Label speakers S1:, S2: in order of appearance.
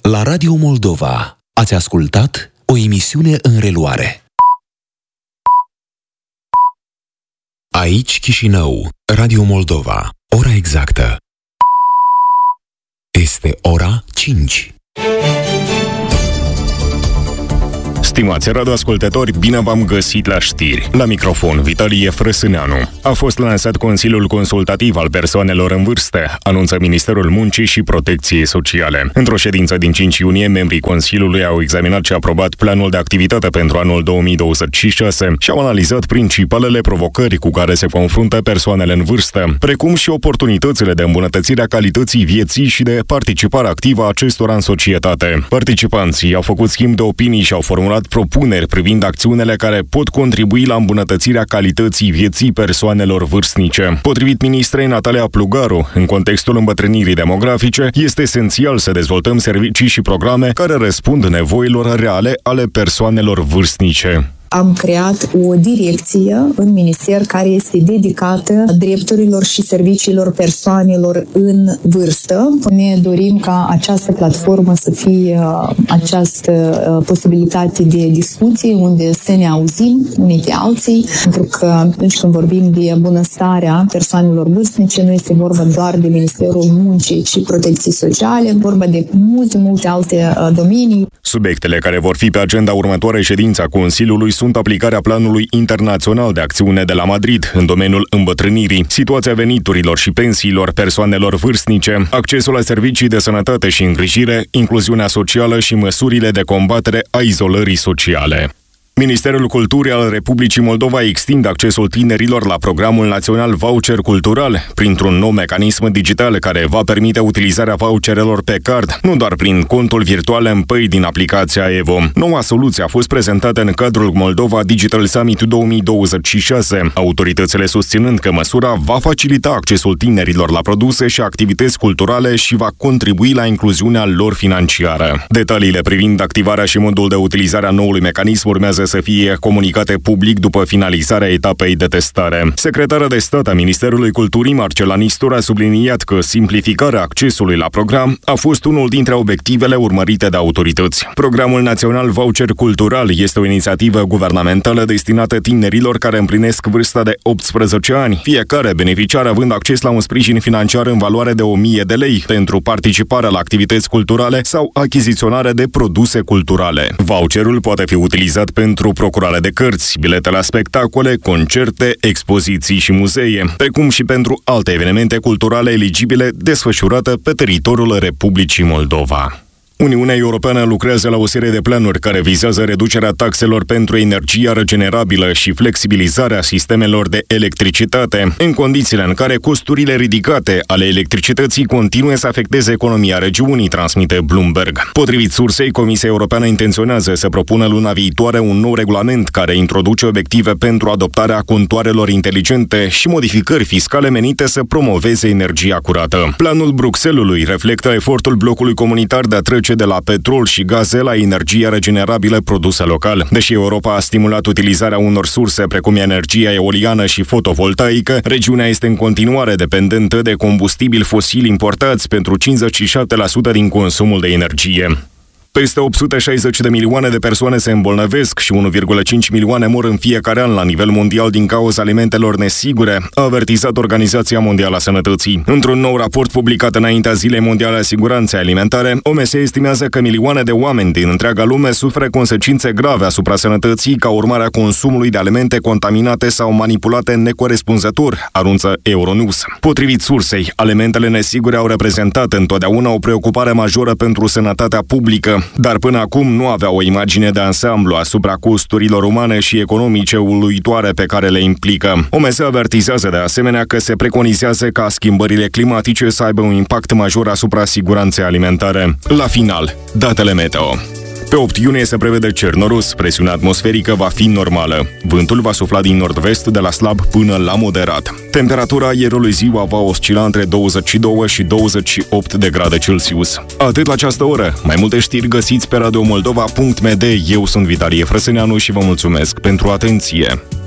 S1: La Radio Moldova ați ascultat o emisiune în reluare. Aici Chișinău, Radio Moldova, ora exactă. Este ora 5.
S2: Stimați radioascultători, bine v-am găsit la știri. La microfon, Vitalie Frăsâneanu. A fost lansat Consiliul Consultativ al Persoanelor în Vârstă, anunță Ministerul Muncii și Protecției Sociale. Într-o ședință din 5 iunie, membrii Consiliului au examinat și aprobat planul de activitate pentru anul 2026 și au analizat principalele provocări cu care se confruntă persoanele în vârstă, precum și oportunitățile de îmbunătățire a calității vieții și de participare activă a acestora în societate. Participanții au făcut schimb de opinii și au formulat propuneri privind acțiunile care pot contribui la îmbunătățirea calității vieții persoanelor vârstnice. Potrivit ministrei Natalia Plugaru, în contextul îmbătrânirii demografice, este esențial să dezvoltăm servicii și programe care răspund nevoilor reale ale persoanelor vârstnice.
S3: Am creat o direcție în minister care este dedicată drepturilor și serviciilor persoanelor în vârstă. Ne dorim ca această platformă să fie această posibilitate de discuție unde să ne auzim unii pe alții, pentru că atunci când vorbim de bunăstarea persoanelor vârstnice, nu este vorba doar de Ministerul Muncii și Protecției Sociale, vorba de multe alte domenii.
S2: Subiectele care vor fi pe agenda următoarei ședințe a Consiliului sunt aplicarea Planului Internațional de Acțiune de la Madrid în domeniul îmbătrânirii, situația veniturilor și pensiilor persoanelor vârstnice, accesul la servicii de sănătate și îngrijire, incluziunea socială și măsurile de combatere a izolării sociale. Ministerul Culturii al Republicii Moldova extinde accesul tinerilor la programul național Voucher Cultural printr-un nou mecanism digital care va permite utilizarea voucherelor pe card, nu doar prin contul virtual în păi din aplicația Evo. Noua soluție a fost prezentată în cadrul Moldova Digital Summit 2026, autoritățile susținând că măsura va facilita accesul tinerilor la produse și activități culturale și va contribui la incluziunea lor financiară. Detaliile privind activarea și modul de utilizare a noului mecanism urmează să fie comunicate public după finalizarea etapei de testare. Secretara de stat a Ministerului Culturii, Marcela Nistor, a subliniat că simplificarea accesului la program a fost unul dintre obiectivele urmărite de autorități. Programul național Voucher Cultural este o inițiativă guvernamentală destinată tinerilor care împlinesc vârsta de 18 ani, fiecare beneficiar având acces la un sprijin financiar în valoare de 1000 de lei pentru participarea la activități culturale sau achiziționarea de produse culturale. Voucherul poate fi utilizat pentru procurare de cărți, bilete la spectacole, concerte, expoziții și muzee, precum și pentru alte evenimente culturale eligibile desfășurate pe teritoriul Republicii Moldova. Uniunea Europeană lucrează la o serie de planuri care vizează reducerea taxelor pentru energia regenerabilă și flexibilizarea sistemelor de electricitate, în condițiile în care costurile ridicate ale electricității continuă să afecteze economia regiunii, transmite Bloomberg. Potrivit sursei, Comisia Europeană intenționează să propună luna viitoare un nou regulament care introduce obiective pentru adoptarea contoarelor inteligente și modificări fiscale menite să promoveze energia curată. Planul Bruxellesului reflectă efortul blocului comunitar de a trece de la petrol și gaze la energia regenerabilă produsă local. Deși Europa a stimulat utilizarea unor surse precum energia eoliană și fotovoltaică, regiunea este în continuare dependentă de combustibili fosili importați pentru 57% din consumul de energie. Peste 860 de milioane de persoane se îmbolnăvesc și 1,5 milioane mor în fiecare an la nivel mondial din cauza alimentelor nesigure, a avertizat Organizația Mondială a Sănătății. Într-un nou raport publicat înaintea Zilei Mondiale a Siguranței Alimentare, OMS estimează că milioane de oameni din întreaga lume suferă consecințe grave asupra sănătății ca urmare a consumului de alimente contaminate sau manipulate necorespunzător, anunță Euronews. Potrivit sursei, alimentele nesigure au reprezentat întotdeauna o preocupare majoră pentru sănătatea publică, dar până acum nu avea o imagine de ansamblu asupra costurilor umane și economice uluitoare pe care le implică. OMS avertizează de asemenea că se preconizează ca schimbările climatice să aibă un impact major asupra siguranței alimentare. La final, datele meteo. Pe 8 iunie se prevede cer noros, presiunea atmosferică va fi normală. Vântul va sufla din nord-vest de la slab până la moderat. Temperatura aerului ziua va oscila între 22 și 28 de grade Celsius. Atât la această oră. Mai multe știri găsiți pe radiomoldova.md. Eu sunt Vitalie Frăsâneanu și vă mulțumesc pentru atenție.